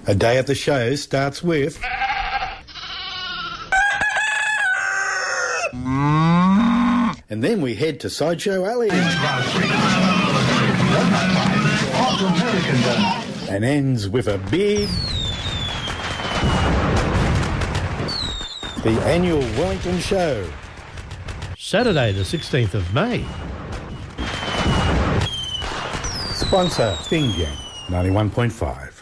A day at the show starts with... and then we head to Sideshow Alley. And ends with a big... the annual Wellington Show. Saturday the 16th of May. Sponsor, Bing Yang, 91.5.